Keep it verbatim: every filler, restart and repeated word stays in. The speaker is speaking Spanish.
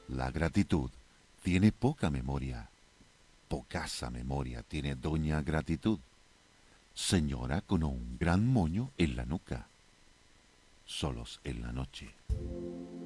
La gratitud tiene poca memoria. Pocasa memoria tiene doña Gratitud, señora con un gran moño en la nuca. Solos en la noche.